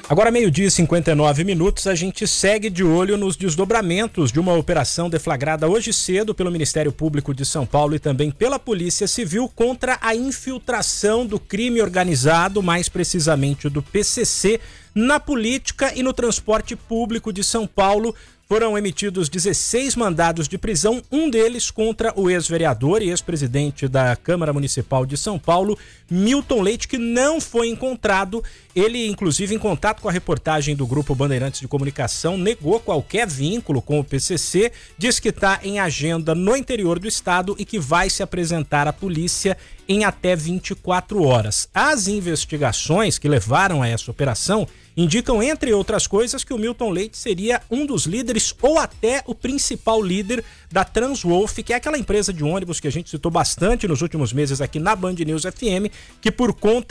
Agora, 12h59, a gente segue de olho nos desdobramentos de uma operação deflagrada hoje cedo pelo Ministério Público de São Paulo e também pela Polícia Civil contra a infiltração do crime organizado, mais precisamente do PCC, na política e no transporte público de São Paulo. Foram emitidos 16 mandados de prisão, um deles contra o ex-vereador e ex-presidente da Câmara Municipal de São Paulo, Milton Leite, que não foi encontrado. Ele, inclusive, em contato com a reportagem do Grupo Bandeirantes de Comunicação, negou qualquer vínculo com o PCC, diz que está em agenda no interior do estado e que vai se apresentar à polícia em até 24 horas. As investigações que levaram a essa operação indicam, entre outras coisas, que o Milton Leite seria um dos líderes ou até o principal líder da Transwolf, que é aquela empresa de ônibus que a gente citou bastante nos últimos meses aqui na Band News FM, que por conta